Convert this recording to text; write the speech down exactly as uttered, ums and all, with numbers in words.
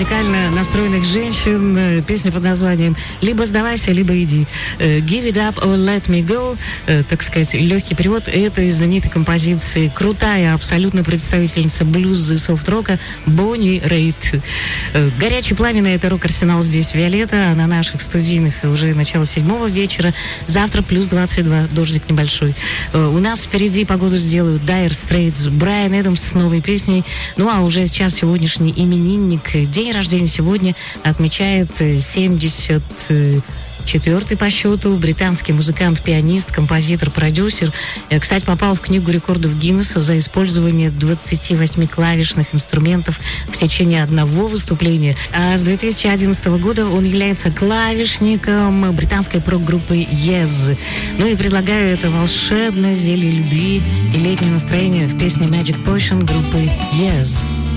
музыкально настроенных женщин. Песня под названием «Либо сдавайся, либо иди». «Give it up or let me go», так сказать, легкий перевод этой знаменитой композиции. Крутая, абсолютно представительница блюза и софт-рока Бонни Рейд. Горячий, пламенный — это рок-арсенал здесь Виолетта. На наших студийных уже начало седьмого вечера. Завтра плюс двадцать два, дождик небольшой. У нас впереди погоду сделают Dire Straits, Брайан Эдамс с новой песней. Ну а уже сейчас сегодняшний именинник. День рождения сегодня отмечает семьдесят четвертый по счету британский музыкант, пианист, композитор, продюсер. Кстати, попал в книгу рекордов Гиннесса за использование двадцати восьми клавишных инструментов в течение одного выступления. А с две тысячи одиннадцатого года он является клавишником британской прок-группы Yes. Ну и предлагаю это волшебное зелье любви и летнее настроение в песне Magic Potion группы Yes.